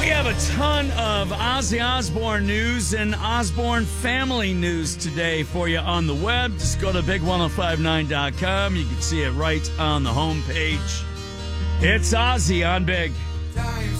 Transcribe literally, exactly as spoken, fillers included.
We have a ton of Ozzy Osbourne news and Osbourne family news today for you on the web. Just go to big ten fifty-nine dot com. You can see it right on the homepage. It's Ozzy on Big.